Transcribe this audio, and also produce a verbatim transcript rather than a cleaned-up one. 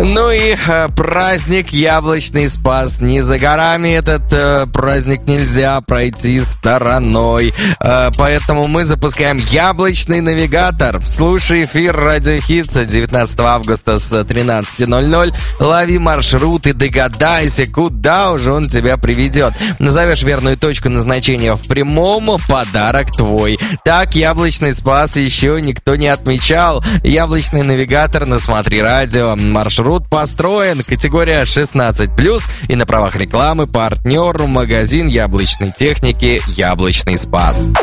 Ну и э, праздник Яблочный Спас. Не за горами этот э, праздник нельзя пройти стороной. Э, поэтому мы запускаем Яблочный Навигатор. Слушай эфир Радио Хит девятнадцатого августа с тринадцати ноль-ноль. Лови маршрут и догадайся, куда уже он тебя приведет. Назовешь верную точку назначения в прямом, подарок твой. Так Яблочный Спас еще никто не отмечал. Яблочный Навигатор на Смотри Радио. Маршрут построен. Категория шестнадцать плюс. И на правах рекламы партнер магазин яблочной техники Яблочный Спас.